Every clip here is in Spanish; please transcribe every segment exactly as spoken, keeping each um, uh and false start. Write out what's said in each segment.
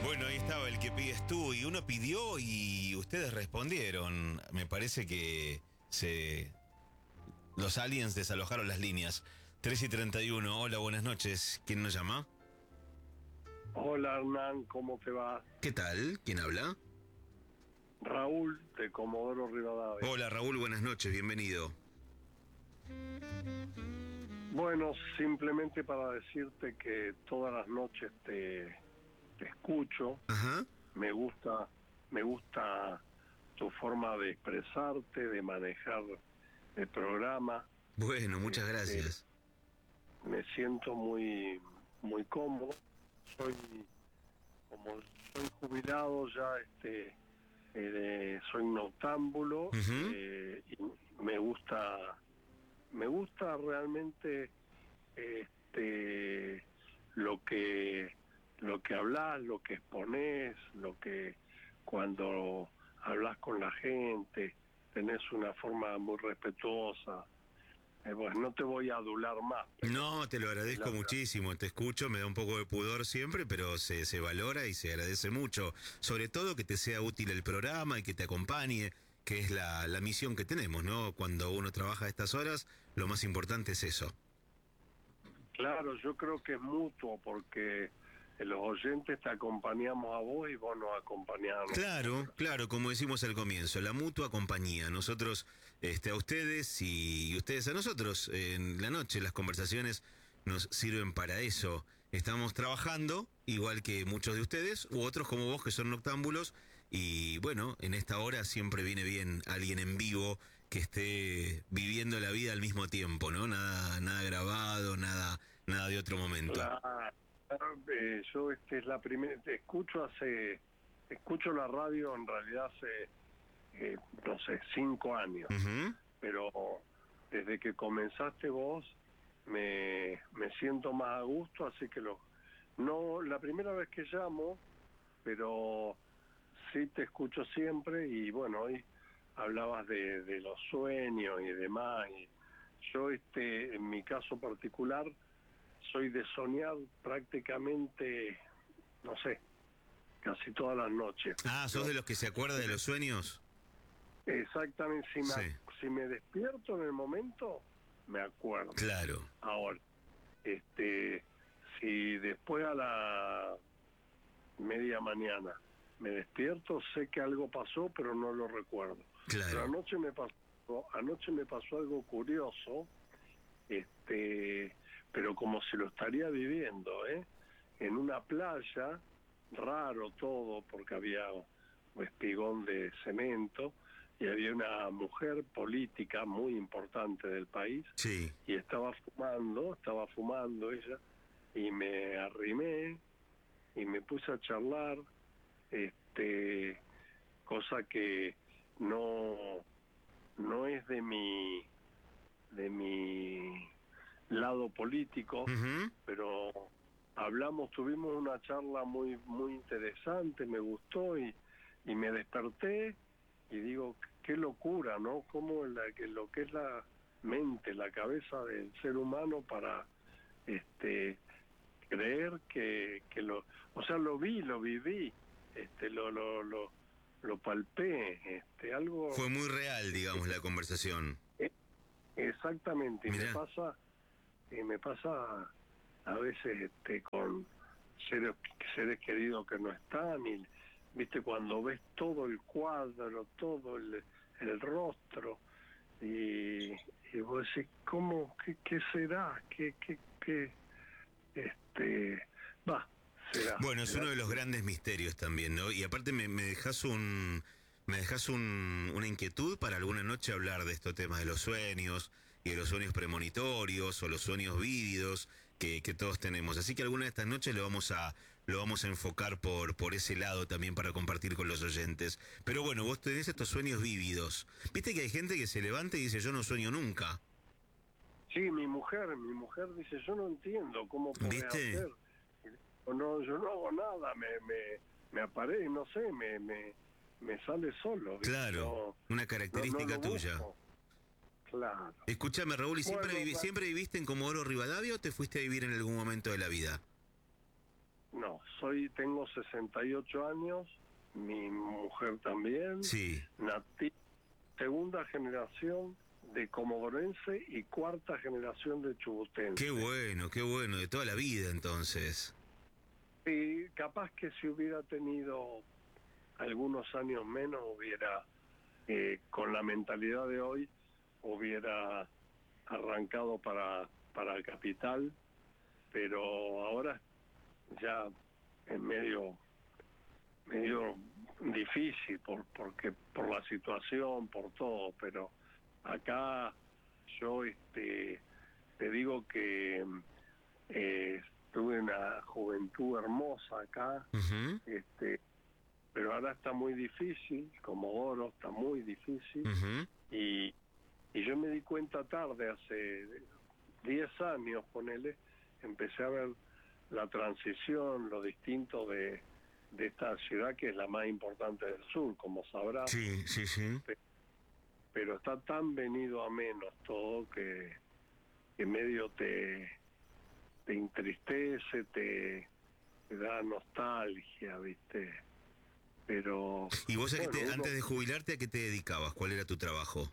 Bueno, ahí estaba el que pides tú y uno pidió y ustedes respondieron. Me parece que se los aliens desalojaron las líneas. tres y treinta y uno, hola, buenas noches. ¿Quién nos llama? Hola Hernán, ¿cómo te va? ¿Qué tal? ¿Quién habla? Raúl de Comodoro Rivadavia. Hola Raúl, buenas noches, bienvenido. Bueno, simplemente para decirte que todas las noches te, te escucho. Ajá. Me gusta, me gusta tu forma de expresarte, de manejar el programa. Bueno, muchas Este, gracias. Me siento muy, muy cómodo. Soy, como soy jubilado ya, este, eh, soy noctámbulo. Uh-huh. eh, y me gusta, me gusta realmente, este, lo que, lo que hablas, lo que exponés, lo que cuando hablas con la gente, tenés una forma muy respetuosa. Eh, bueno, no te voy a adular más. No, te lo agradezco La- muchísimo, te escucho, me da un poco de pudor siempre, pero se, se valora y se agradece mucho. Sobre todo que te sea útil el programa y que te acompañe, que es la, la misión que tenemos, ¿no? Cuando uno trabaja a estas horas, lo más importante es eso. Claro, yo creo que es mutuo porque los oyentes te acompañamos a vos y vos nos acompañás a nosotros. Claro, claro, como decimos al comienzo, la mutua compañía. Nosotros este, a ustedes y ustedes a nosotros. En la noche las conversaciones nos sirven para eso. Estamos trabajando, igual que muchos de ustedes, u otros como vos que son noctámbulos. Y bueno, en esta hora siempre viene bien alguien en vivo que esté viviendo la vida al mismo tiempo, ¿no? Nada, nada grabado, nada, nada de otro momento. La- eh, yo este es la primera, te escucho hace, escucho la radio en realidad hace, eh, no sé, cinco años, Uh-huh. pero desde que comenzaste vos me, me siento más a gusto, así que lo, no, la primera vez que llamo, pero sí te escucho siempre y bueno, hoy hablabas de, de los sueños y demás, y yo este, en mi caso particular, soy de soñar prácticamente, no sé, casi todas las noches. Ah, ¿sos Yo- de los que se acuerda de los sueños? Exactamente, si me, Sí. si me despierto en el momento, me acuerdo. Claro. Ahora, este, si después a la media mañana me despierto, sé que algo pasó, pero no lo recuerdo. Pero Claro. anoche me pasó, anoche me pasó algo curioso, este, pero como si lo estaría viviendo, ¿eh? En una playa, raro todo, porque había un espigón de cemento y había una mujer política muy importante del país Sí. y estaba fumando, estaba fumando ella, y me arrimé y me puse a charlar, este, cosa que no, no es de mi, de mi lado político, Uh-huh. pero hablamos, tuvimos una charla muy, muy interesante, me gustó y, y me desperté y digo, qué locura, ¿no? Cómo la, que lo que es la mente, la cabeza del ser humano para este creer que, que lo, o sea, lo vi, lo viví, este, lo, lo, lo, lo palpé, este, algo. Fue muy real, digamos, la conversación. Exactamente, y me Mirá. pasa, y me pasa a veces este con seres, seres queridos que no están, y viste cuando ves todo el cuadro, todo el, el rostro, y, y vos decís, ¿cómo, qué, qué será? ¿Qué, qué, qué, este, va, será? Bueno, es será uno de los grandes misterios también, ¿no? Y aparte me, me dejas un... Me dejas un, una inquietud para alguna noche hablar de estos temas de los sueños y de los sueños premonitorios o los sueños vívidos que, que todos tenemos. Así que alguna de estas noches lo vamos a lo vamos a enfocar por por ese lado también para compartir con los oyentes. Pero bueno, vos tenés estos sueños vívidos. Viste que hay gente que se levanta y dice yo no sueño nunca. Sí, mi mujer, mi mujer dice, yo no entiendo cómo podés ¿Viste? hacer. O no, yo no hago nada, me, me, me aparece, no sé, me, me, me sale solo. ¿viste? Claro, No, una característica no, no lo tuya. busco. Claro. Escúchame, Raúl, ¿y siempre, Bueno, vivi- va- siempre viviste en Comodoro Rivadavia o te fuiste a vivir en algún momento de la vida? no, soy, tengo sesenta y ocho años, mi mujer también, Sí. nati segunda generación de comodorense y cuarta generación de chubutense. Qué bueno, qué bueno, de toda la vida entonces. Y capaz que si hubiera tenido algunos años menos, hubiera, eh, con la mentalidad de hoy, hubiera arrancado para, para Capital, pero ahora ya es medio medio difícil por porque por la situación, por todo, pero acá yo este te digo que eh, tuve una juventud hermosa acá, Uh-huh. este pero ahora está muy difícil, como oro está muy difícil, Uh-huh. y, y yo me di cuenta tarde, hace diez años, ponele, empecé a ver la transición, lo distinto de, de esta ciudad que es la más importante del sur, como sabrás, Sí, sí, sí. pero está tan venido a menos todo que, que medio te, te entristece, te, te da nostalgia, ¿viste? Pero ¿Y vos a qué bueno, te, uno, antes de jubilarte, a qué te dedicabas? ¿Cuál era tu trabajo?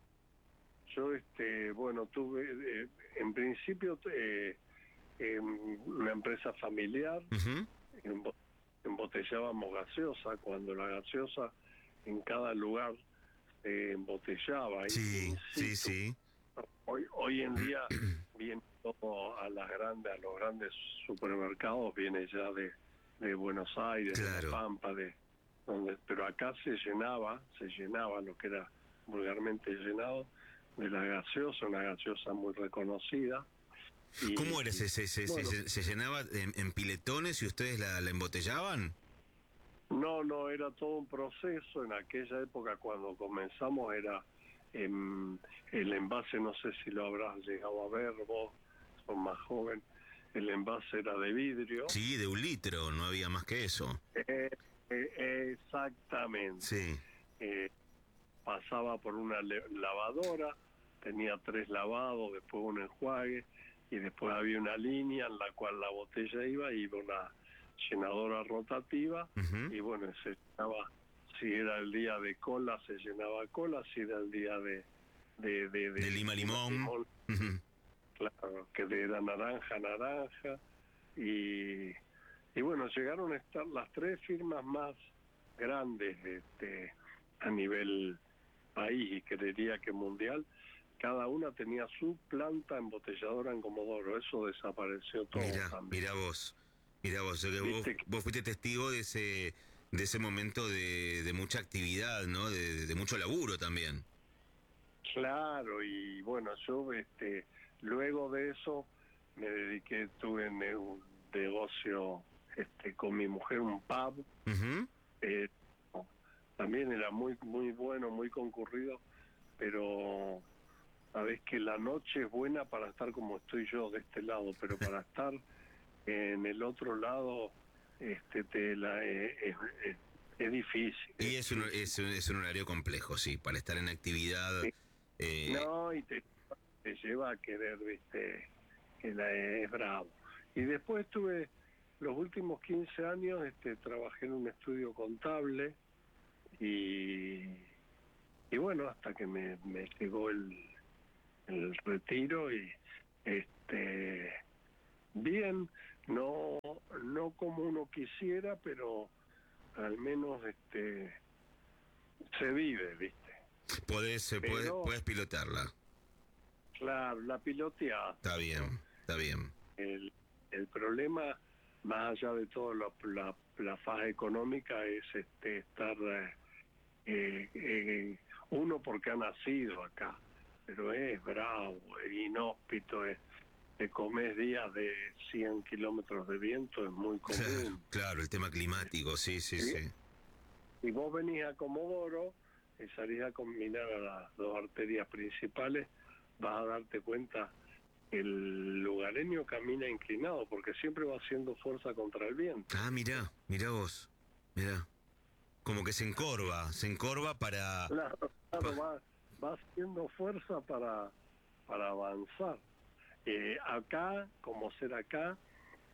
yo este bueno tuve eh, en principio eh, en una empresa familiar, Uh-huh. embo- embotellábamos gaseosa, cuando la gaseosa en cada lugar se embotellaba in, Sí, in sí, situ. sí. Hoy, hoy en día viene todo a las grandes, a los grandes supermercados, viene ya de, de Buenos Aires, de La Claro. Pampa, de donde, pero acá se llenaba, se llenaba lo que era vulgarmente llenado de la gaseosa, una gaseosa muy reconocida. Y, ¿Cómo era? ¿Se, se, se, bueno, se, se llenaba en, en piletones y ustedes la, la embotellaban? no, no, era todo un proceso. En aquella época cuando comenzamos era em, el envase, no sé si lo habrás llegado a ver vos, sos más joven, el envase era de vidrio. Sí, de un litro, no había más que eso. Eh, eh, exactamente. Sí. Eh, pasaba por una le- lavadora, tenía tres lavados, después un enjuague, y después había una línea en la cual la botella iba, y iba una llenadora rotativa, Uh-huh. y bueno, se llenaba, si era el día de cola, se llenaba cola, si era el día de de, de, De de lima lima limón. limón, Uh-huh. claro, que era naranja, naranja, y, y bueno, llegaron a estar las tres firmas más grandes este, a nivel país y creería que mundial, cada una tenía su planta embotelladora en Comodoro. Eso desapareció todo Mira, también. mira vos, mira vos, o sea que vos, Viste que, vos fuiste testigo de ese, de ese momento de, de mucha actividad, ¿no? De, de mucho laburo también. claro, y bueno, yo este luego de eso me dediqué, tuve en un negocio este con mi mujer, un pub, Uh-huh. eh, también era muy muy bueno, muy concurrido, pero sabes que la noche es buena para estar como estoy yo de este lado, pero para estar en el otro lado este te la eh, es, es, es difícil, es Y es un, difícil. es, un- es un horario complejo, sí, para estar en actividad. Sí. Eh, No, y te, te lleva a querer, viste, que la es bravo. Y después estuve los últimos quince años, este trabajé en un estudio contable, y y bueno, hasta que me, me llegó el, el retiro, y este bien, no no como uno quisiera, pero al menos este se vive, viste. podés, eh, podés, Pero podés pilotarla. claro, la piloteada, Está ¿no? bien, está bien. el el problema, más allá de todo lo, la la faja económica, es este estar eh, eh, eh, uno porque ha nacido acá, pero es bravo, es inhóspito, es te comes días de cien kilómetros de viento, es muy Claro, común. claro, el tema climático, sí, sí, Si, sí. si vos venís a Comodoro y salís a combinar a las dos arterias principales, vas a darte cuenta que el lugareño camina inclinado porque siempre va haciendo fuerza contra el viento. Ah, mirá, mirá vos, mirá. Como que se encorva, se encorva para... Claro, claro, pa- va, va haciendo fuerza para, para avanzar. Eh, acá, como ser acá,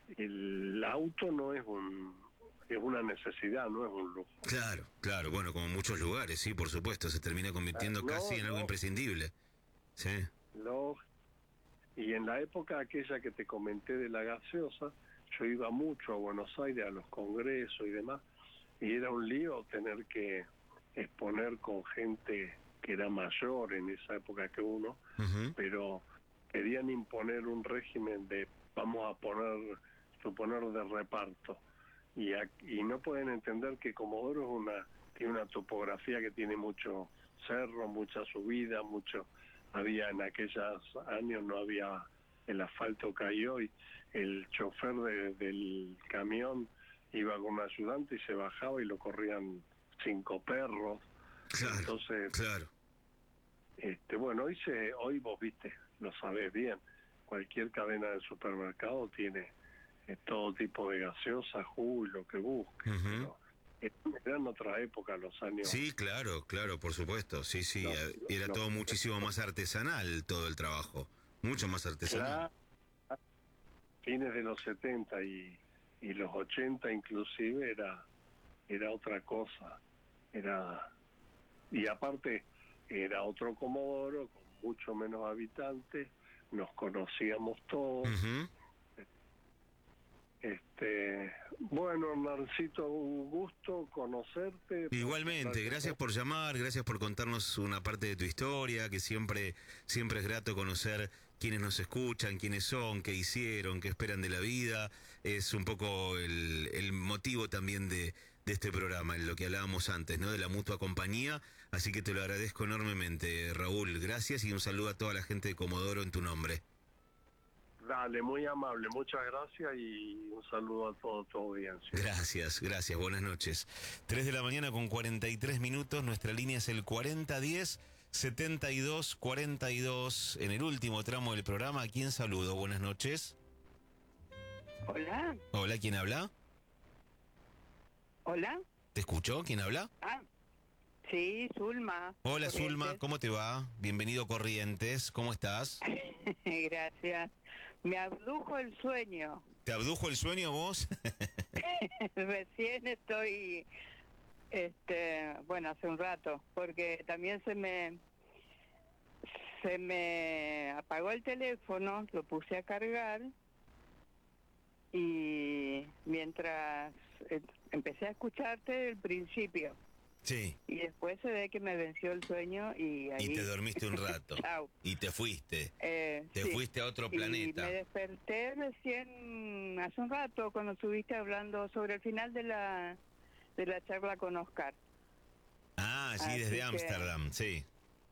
el auto no es un es una necesidad, no es un lujo. Claro, claro, bueno, como en muchos lugares, sí, por supuesto, se termina convirtiendo No, casi en algo no. imprescindible. Sí. No, y en la época aquella que te comenté de la gaseosa, yo iba mucho a Buenos Aires a los congresos y demás, y era un lío tener que exponer con gente que era mayor en esa época que uno, Ujú. pero querían imponer un régimen de, vamos a poner, suponer, de reparto, y, a- y no pueden entender que Comodoro es una tiene una topografía que tiene mucho cerro, mucha subida, mucho había en aquellos años no había el asfalto que hay hoy, el chofer de- del camión iba con un ayudante y se bajaba y lo corrían cinco perros. Claro, Entonces, claro. este bueno, hoy se hoy vos viste, lo sabés bien, cualquier cadena de supermercado tiene eh, todo tipo de gaseosa, jugo y lo que busques, Ujú. pero era en otra época, los años, Sí, claro, claro, por supuesto. Sí, sí, los, eh, era los, todo muchísimo más artesanal, todo el trabajo. Mucho más artesanal. claro, fines de los setenta y, y los ochenta inclusive era era otra cosa, era y aparte era otro Comodoro con mucho menos habitantes, nos conocíamos todos. Ujú. Este, bueno, Narcito, un gusto conocerte. Igualmente, gracias por llamar, gracias por contarnos una parte de tu historia, que siempre, siempre es grato conocer quiénes nos escuchan, quiénes son, qué hicieron, qué esperan de la vida. Es un poco el, el motivo también de, de este programa, en lo que hablábamos antes, ¿no? De la mutua compañía. Así que te lo agradezco enormemente, Raúl. Gracias y un saludo a toda la gente de Comodoro en tu nombre. Dale, muy amable, muchas gracias y un saludo a toda tu audiencia. Gracias, gracias, buenas noches. tres de la mañana con cuarenta y tres minutos, nuestra línea es el cuarenta diez setenta y dos cuarenta y dos. En el último tramo del programa, ¿a quién saludo? Buenas noches. Hola, Hola, ¿quién habla? hola. ¿Te escuchó? ¿Quién habla? Ah, sí, Zulma. Hola, Corrientes. Zulma, ¿cómo te va? Bienvenido, Corrientes, ¿cómo estás? Gracias. Me abdujo el sueño. ¿Te abdujo el sueño vos? Recién estoy, este, bueno, hace un rato, porque también se me, se me apagó el teléfono, lo puse a cargar y mientras eh, empecé a escucharte el principio. Sí. Y después se ve que me venció el sueño y ahí... Y te dormiste un rato. Chau. Y te fuiste. Eh, Te sí. fuiste a otro Y planeta. me desperté recién hace un rato cuando estuviste hablando sobre el final de la de la charla con Oscar. Ah, sí, Así desde que- Ámsterdam, sí.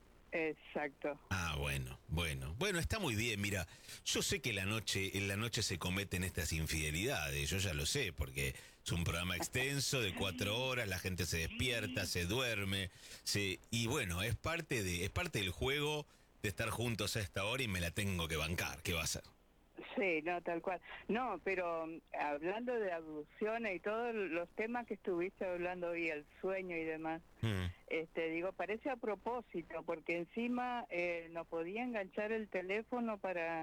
Exacto. Ah, bueno, bueno. Bueno, está muy bien, mira, yo sé que la noche, en la noche se cometen estas infidelidades, yo ya lo sé, porque es un programa extenso de cuatro horas, la gente se despierta, se duerme, se, y bueno, es parte de, es parte del juego de estar juntos a esta hora y me la tengo que bancar, ¿qué va a hacer? Sí, no, tal cual. No, pero mm, hablando de abducciones y todos los temas que estuviste hablando hoy, el sueño y demás, Mm, este, digo, parece a propósito, porque encima eh, no podía enganchar el teléfono para,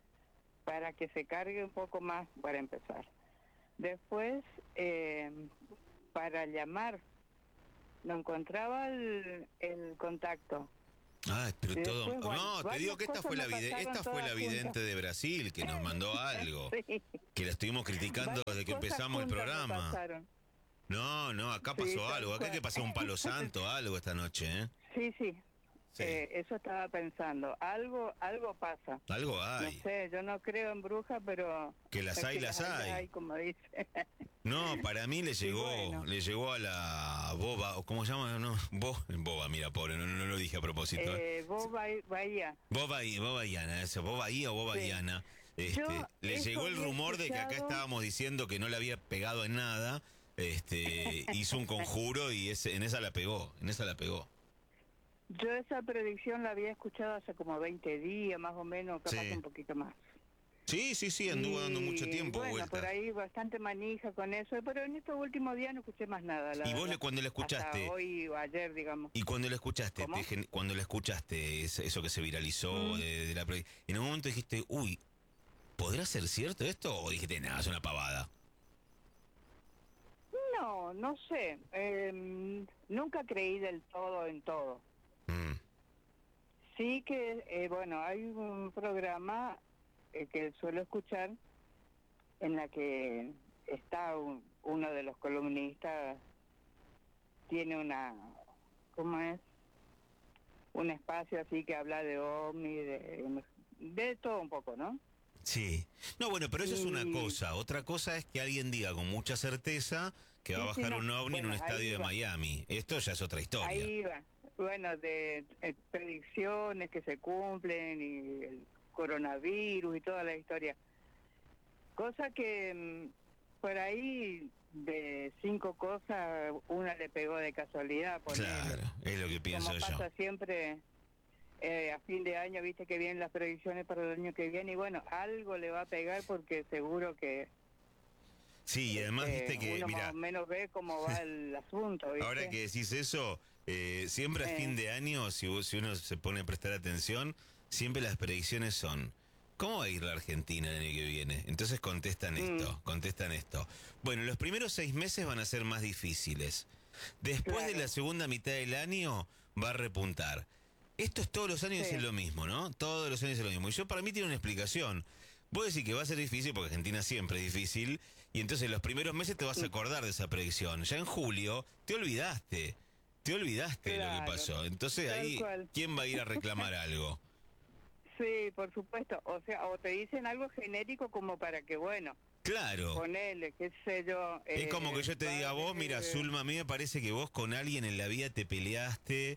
para que se cargue un poco más, para empezar. Después, eh, para llamar, no encontraba el, el contacto. Ah, pero Y todo... después, bueno, No, te varias digo que esta cosas fue la me vidente, pasaron esta fue la todas vidente juntas. de Brasil que nos mandó algo, Sí. que la estuvimos criticando Varias desde que cosas empezamos el juntas me programa. pasaron. No, no, acá Sí, pasó tal algo, acá hay que cual. pasar un palo santo, algo esta noche, ¿eh? Sí, sí. Sí. Eh, eso estaba pensando. Algo, algo pasa. Algo hay. No sé, yo no creo en brujas, pero... Que las es hay, que las hay. como dice. No, para mí le Sí, llegó, bueno. le llegó a la boba, o ¿cómo se llama? No, Bo- boba, mira, pobre, no, no, no lo dije a propósito. ¿eh? Eh, vos Bahía. Bahía. Boba y Boba Iana, eso, Boba I o Boba Sí. Iana. Este, Yo le eso llegó el había rumor de que acá escuchado. estábamos diciendo que no le había pegado en nada. Este, hizo un conjuro y ese, en esa la pegó, en esa la pegó. Yo esa predicción la había escuchado hace como veinte días, más o menos, capaz Sí. un poquito más. Sí, sí, sí, anduvo dando mucho Y, tiempo bueno, vueltas. por ahí bastante manija con eso, pero en estos últimos días no escuché más nada. La Y vos verdad. le- cuando la escuchaste, Hasta hoy o ayer, digamos. y cuando lo escuchaste, ¿Cómo? te gen- cuando lo escuchaste, es- eso que se viralizó Mm. de, de la pre- en un momento dijiste, uy, ¿Podrá ser cierto esto o dijiste, nada, es una pavada? No, no sé. Eh, nunca creí del todo en todo. Mm. Sí que, eh, bueno, hay un programa eh, que suelo escuchar en la que está un- uno de los columnistas, tiene una, ¿cómo es? Un espacio así que habla de ovni, de, de todo un poco, ¿no? Sí. No, bueno, pero eso es una Y- cosa. Otra cosa es que alguien diga con mucha certeza que va a Sí, sí, bajar no. un ovni en Bueno, un ahí estadio de va. Miami. Esto ya es otra historia. Ahí va. Bueno, de eh, predicciones que se cumplen y el coronavirus y toda la historia. Cosa que mm, por ahí de cinco cosas una le pegó de casualidad, ponele. Claro, es lo que pienso Como yo. pasa siempre eh, a fin de año, viste que vienen las predicciones para el año que viene y bueno, algo le va a pegar porque seguro que Sí, y además, eh, viste que, uno mira, más o menos ve cómo va el asunto, ¿viste? ahora que decís eso, eh, siempre a Eh. fin de año, si, vos- si uno se pone a prestar atención, siempre las predicciones son, ¿cómo va a ir la Argentina el año que viene? Entonces contestan esto, Mm. contestan esto. Bueno, los primeros seis meses van a ser más difíciles. Después de Claro. la segunda mitad del año va a repuntar. Esto es todos los años Sí. es lo mismo, ¿no? Todos los años es lo mismo. Y yo para mí tiene una explicación. Vos decís que va a ser difícil porque Argentina siempre es difícil y entonces los primeros meses te vas a acordar de esa predicción. Ya en julio te olvidaste, te olvidaste de lo Claro, que pasó. Entonces tal ahí, cual. ¿quién va a ir a reclamar algo? Sí, por supuesto. O sea, o te dicen algo genérico como para que, bueno, Claro. ponele, qué sé yo. Es eh, como que yo te va diga a vos, mira, eh, Zulma, a mí me parece que vos con alguien en la vida te peleaste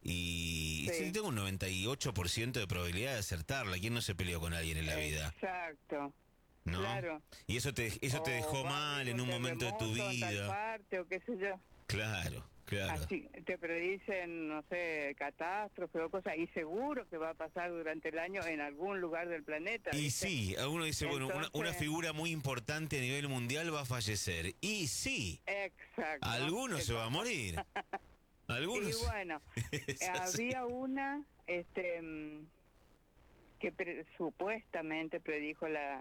y Sí. sí, tengo un noventa y ocho por ciento de probabilidad de acertarla. ¿Quién no se peleó con alguien en la vida? Exacto. ¿No? Claro. Y eso te, eso te O dejó va a mal haber en un momento de tu terremoto en tal vida. parte, o qué sé yo. Claro, claro. Así, te predicen, no sé, catástrofe o cosas, y seguro que va a pasar durante el año en algún lugar del planeta. Y ¿viste? sí, alguno dice, bueno, una, una Entonces- figura muy importante a nivel mundial va a fallecer. Y sí, Exacto. alguno se va a Exacto. morir. Y Algunos. bueno, Es eh, así. había una este mm, que pre- supuestamente predijo la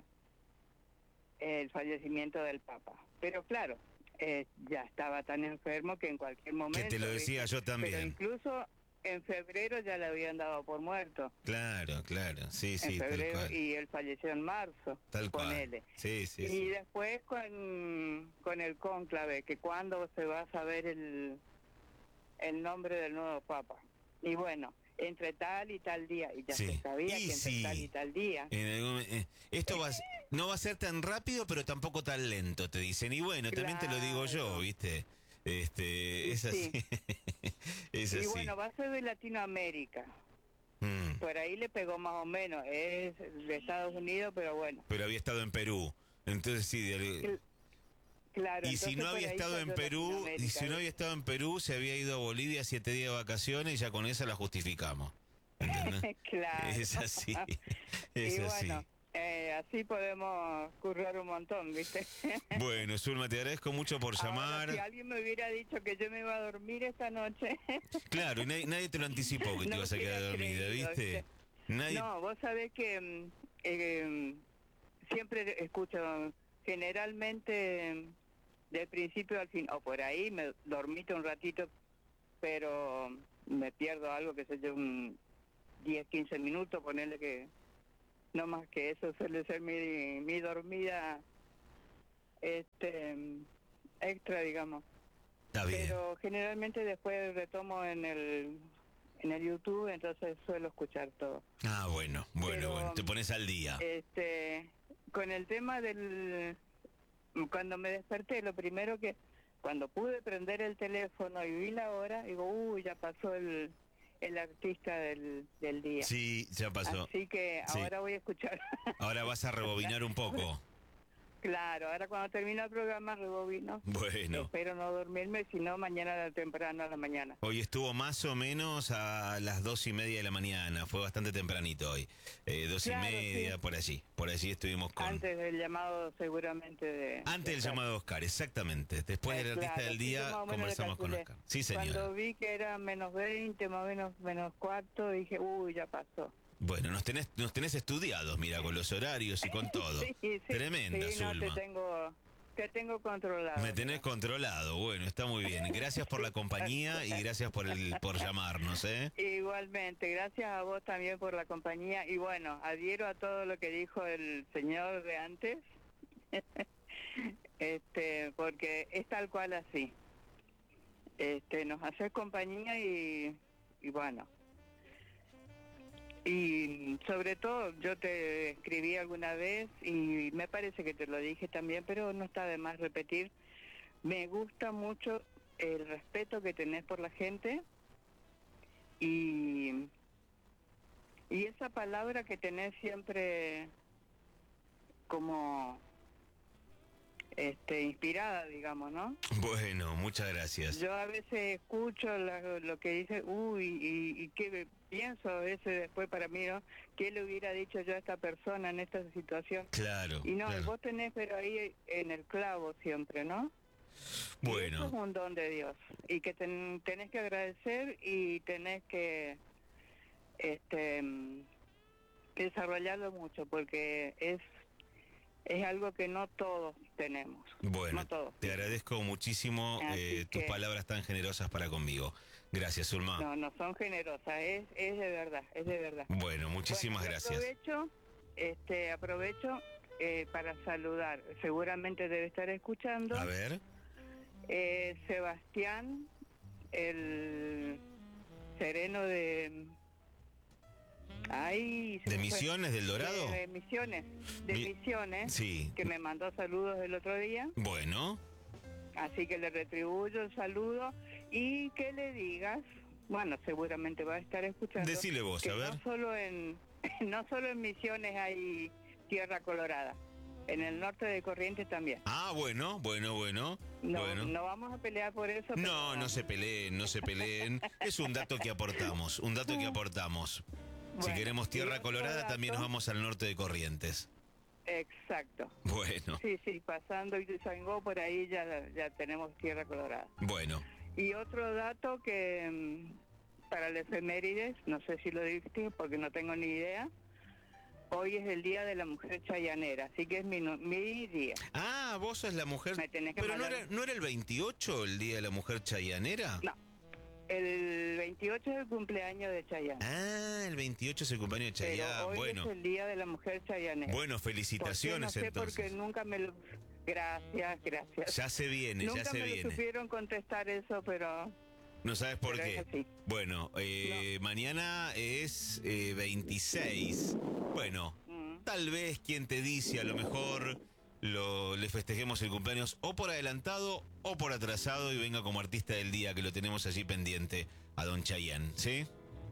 el fallecimiento del Papa. Pero claro, eh, ya estaba tan enfermo que en cualquier momento... Que te lo decía ¿viste? yo también. Pero incluso en febrero ya le habían dado por muerto. Claro, claro. Sí, sí, en tal febrero cual. y él falleció en marzo. Tal cual. ponele. Sí, sí, Y sí. después con, con el cónclave, que cuándo se va a saber el, el nombre del nuevo Papa. Y bueno, entre tal y tal día, y ya Sí. se sabía Y que entre sí. tal y tal día. En algún- eh, esto va a, s- no va a ser tan rápido, pero tampoco tan lento, te dicen. Y bueno, también te lo digo yo, Claro. ¿viste? Este, Y es así. sí. Es Y así. bueno, va a ser de Latinoamérica. Mm. Por ahí le pegó más o menos. Es de Estados Unidos, pero bueno. Pero había estado en Perú. Entonces sí, de- Cl- Claro, y si entonces no por había ahí estado en cayó Perú, y Latinoamérica, si no ¿ves? había estado en Perú, se había ido a Bolivia siete días de vacaciones y ya con esa la justificamos. ¿Entendés? Claro. Es así. Es y así. bueno, eh, así podemos currar un montón, ¿viste? Bueno, Zulma, te agradezco mucho por Ahora, llamar. si alguien me hubiera dicho que yo me iba a dormir esta noche... Claro, y nadie, nadie te lo anticipó que te no ibas a quedar hubiera dormida, creído, ¿viste? Nadie... No, vos sabés que mm, eh, siempre escucho, generalmente mm, del principio al fin, o por ahí me dormito un ratito, pero me pierdo algo que sé yo, un diez, quince minutos, ponerle que no más que eso suele ser mi, mi dormida este mm, extra, digamos. Está bien. Pero generalmente después retomo en el en el YouTube, entonces suelo escuchar todo. Ah, bueno, bueno, Pero, bueno. Te pones al día. Este, con el tema del cuando me desperté, lo primero que cuando pude prender el teléfono y vi la hora, digo, uy, ya pasó el el artista del, del día. Sí, ya pasó. Así que Sí. ahora voy a escuchar. Ahora vas a rebobinar un poco. Claro, ahora cuando termine el programa rebobino. Bueno. Espero no dormirme, sino mañana temprano a la mañana. Hoy estuvo más o menos a las dos y media de la mañana. Fue bastante tempranito hoy. Eh, dos Claro, y media, sí. por allí. Por allí estuvimos con... Antes del llamado seguramente de... Antes del de- llamado de Oscar, exactamente. Después Eh, del artista claro, del sí, yo día, más o menos le conversamos con calculé. Oscar. Sí, señora. Cuando vi que era menos veinte, más o menos menos cuarto, dije, uy, ya pasó. Bueno, nos tenés, nos tenés estudiados, mira, con los horarios y con todo. Sí, sí, Tremenda, sí, no, Zulma. te tengo, te tengo controlado. Me tenés controlado, bueno, está muy bien. Gracias por la compañía y gracias por el por llamarnos, ¿eh? Igualmente, gracias a vos también por la compañía. Y bueno, adhiero a todo lo que dijo el señor de antes, este, porque es tal cual así. Este, nos haces compañía y, y bueno. Y sobre todo, yo te escribí alguna vez y me parece que te lo dije también, pero no está de más repetir. Me gusta mucho el respeto que tenés por la gente y, y esa palabra que tenés siempre como este inspirada, digamos, ¿no? Bueno, muchas gracias. Yo a veces escucho la- lo que dice, uy, y, y qué pienso a veces después para mí, ¿no? ¿Qué le hubiera dicho yo a esta persona en esta situación? Claro. Y no, claro. vos tenés, pero ahí en el clavo siempre, ¿no? Y eso Bueno, es un don de Dios. Y que ten- tenés que agradecer y tenés que este mm, desarrollarlo mucho, porque es es algo que no todos tenemos. bueno, No todos. te agradezco muchísimo Así eh, tus que- palabras tan generosas para conmigo. Gracias, Zulma. No, no son generosas, es, es de verdad, es de verdad. Bueno, muchísimas Bueno, yo gracias. Aprovecho, este, aprovecho eh, para saludar, seguramente debe estar escuchando, A ver, eh, Sebastián, el sereno de... Ay, se ¿de me fue. Misiones del Dorado? De, de Misiones, de Mi- Misiones, Sí. que me mandó saludos el otro día, Bueno, así que le retribuyo el saludo y que le digas, bueno, seguramente va a estar escuchando. decile vos, que a ver. no solo en no solo en Misiones hay tierra colorada, en el norte de Corrientes también. Ah, bueno, bueno, bueno. No, bueno. no vamos a pelear por eso. No, pero- no se peleen, no se peleen. Es un dato que aportamos, un dato que aportamos. Si Bueno, queremos y tierra otro colorada, dato- también nos vamos al norte de Corrientes. Exacto. Bueno, Sí, sí, pasando Ituzaingó por ahí ya ya tenemos tierra colorada. bueno. Y otro dato que mm, para el efemérides, no sé si lo dijiste porque no tengo ni idea. Hoy es el Día de la Mujer Chayanera, así que es mi, no- mi día. Ah, vos sos la mujer... Me tenés que Pero no mandar- era, ¿no era el veintiocho el Día de la Mujer Chayanera? No, el veintiocho es el cumpleaños de Chayanne. Ah, el veintiocho es el cumpleaños de Pero Chayanne. hoy Bueno, es el Día de la Mujer Chayanera. bueno, ¿Por qué? felicitaciones No sé entonces. porque nunca me lo... Gracias, gracias. Ya se viene, Nunca ya se me lo viene. supieron contestar eso, pero... No sabes por pero qué. es así. Bueno, eh, mañana es eh, veintiséis. Bueno, Mm. tal vez quien te dice, a lo mejor lo, le festejemos el cumpleaños o por adelantado o por atrasado y venga como artista del día, que lo tenemos allí pendiente, a don Chayanne, ¿sí?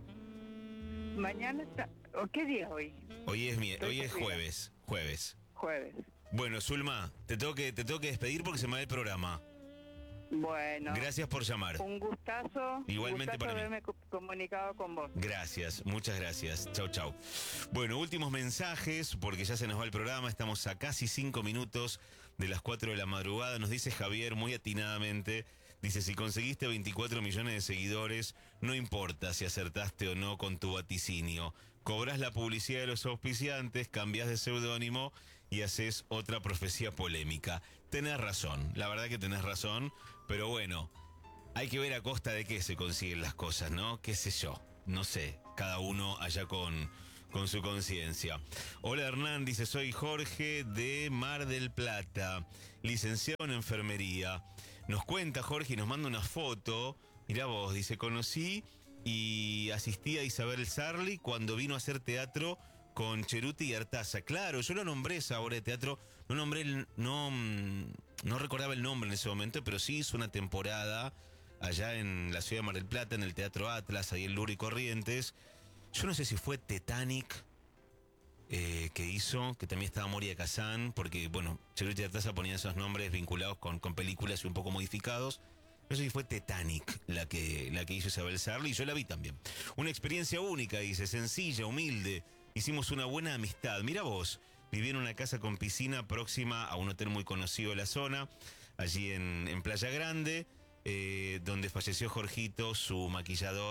Mañana está... ¿o qué día es hoy? Hoy es, mi, Estoy hoy es perdida. jueves, jueves. Jueves. Bueno, Zulma, te tengo que, te tengo que despedir porque se me va el programa. Bueno. Gracias por llamar. Un gustazo. Igualmente gustazo para mí. haberme co- comunicado con vos. Gracias, muchas gracias. Chau, chau. Bueno, últimos mensajes, porque ya se nos va el programa. Estamos a casi cinco minutos de las cuatro de la madrugada. Nos dice Javier muy atinadamente. Dice, si conseguiste veinticuatro millones de seguidores, no importa si acertaste o no con tu vaticinio. Cobrás la publicidad de los auspiciantes, cambiás de seudónimo y haces otra profecía polémica. Tenés razón, la verdad que tenés razón, pero bueno, hay que ver a costa de qué se consiguen las cosas, ¿no? ¿Qué sé yo? No sé, cada uno allá con, con su conciencia. Hola Hernán, dice, soy Jorge de Mar del Plata, licenciado en enfermería. Nos cuenta Jorge y nos manda una foto. Mirá vos, dice, conocí y asistí a Isabel Sarli cuando vino a hacer teatro con Cheruti y Artaza. Claro, yo lo nombré esa obra de teatro, no nombré, el, no, mm, no recordaba el nombre en ese momento, pero sí hizo una temporada allá en la ciudad de Mar del Plata, en el Teatro Atlas, ahí en Luro y Corrientes. Yo no sé si fue Titanic eh, que hizo, que también estaba Moria Kazan, porque, bueno, Cheruti y Artaza ponían esos nombres vinculados con, con películas y un poco modificados. No sé si fue Titanic la que, la que hizo Isabel Sarli, y yo la vi también. Una experiencia única, dice, sencilla, humilde. Hicimos una buena amistad. Mira vos, viví en una casa con piscina próxima a un hotel muy conocido de la zona, allí en, en Playa Grande, eh, donde falleció Jorgito, su maquillador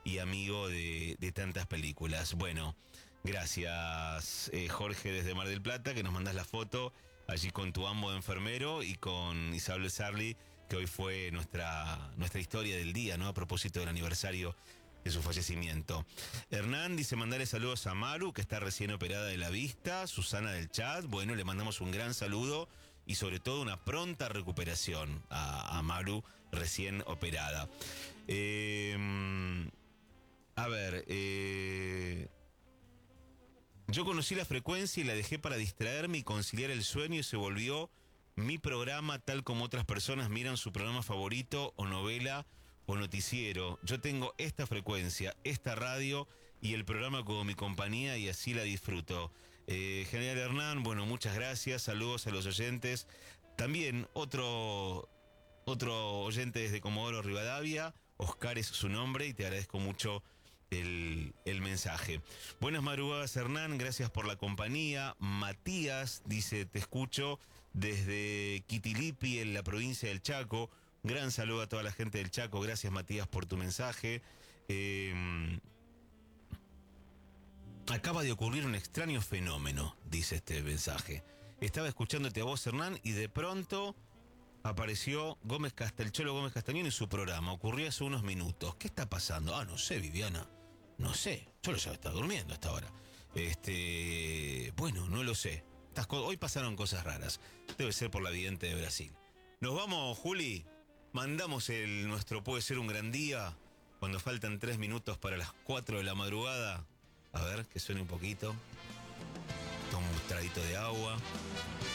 y amigo de, de tantas películas. Bueno, gracias eh, Jorge desde Mar del Plata, que nos mandas la foto allí con tu amo de enfermero y con Isabel Sarli, que hoy fue nuestra, nuestra historia del día, ¿no? A propósito del aniversario de su fallecimiento. Hernán dice mandarle saludos a Maru, que está recién operada de la vista. Susana del chat, bueno, le mandamos un gran saludo y sobre todo una pronta recuperación a, a Maru, recién operada. Eh, a ver, eh, yo conocí la frecuencia y la dejé para distraerme y conciliar el sueño y se volvió mi programa, tal como otras personas miran su programa favorito o novela o noticiero. Yo tengo esta frecuencia, esta radio y el programa como mi compañía y así la disfruto. Eh, General Hernán, bueno, muchas gracias, saludos a los oyentes. También otro, otro oyente desde Comodoro Rivadavia, Oscar es su nombre y te agradezco mucho el, el mensaje. Buenas madrugadas, Hernán, gracias por la compañía. Matías dice, te escucho desde Quitilipi, en la provincia del Chaco. Gran saludo a toda la gente del Chaco. Gracias, Matías, por tu mensaje. Eh, acaba de ocurrir un extraño fenómeno, dice este mensaje. Estaba escuchándote a vos, Hernán, y de pronto apareció Gómez Casta, el Cholo Gómez Castañón en su programa. Ocurrió hace unos minutos. ¿Qué está pasando? Ah, no sé, Viviana. No sé. Cholo ya está durmiendo hasta ahora. Este, bueno, no lo sé. Estas co- hoy pasaron cosas raras. Debe ser por la vidente de Brasil. Nos vamos, Juli. Mandamos el nuestro Puede Ser un Gran Día cuando faltan tres minutos para las cuatro de la madrugada. A ver, que suene un poquito. Toma un traguito de agua.